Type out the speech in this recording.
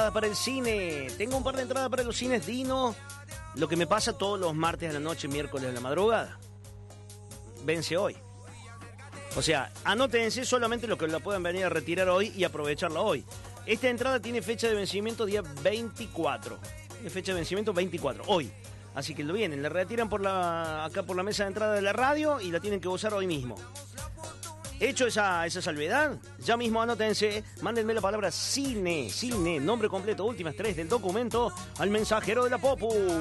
Para el cine. Tengo un par de entradas para los cines Dino. Lo que me pasa todos los martes a la noche, miércoles a la madrugada. Vence hoy. O sea, anótense solamente los que la puedan venir a retirar hoy y aprovecharla hoy. Esta entrada tiene fecha de vencimiento día 24. Tiene fecha de vencimiento 24, hoy. Así que lo vienen, la retiran acá por la mesa de entrada de la radio y la tienen que usar hoy mismo. Hecho esa salvedad, ya mismo anótense, mándenme la palabra cine, nombre completo, últimas 3 del documento, al mensajero de la Popu.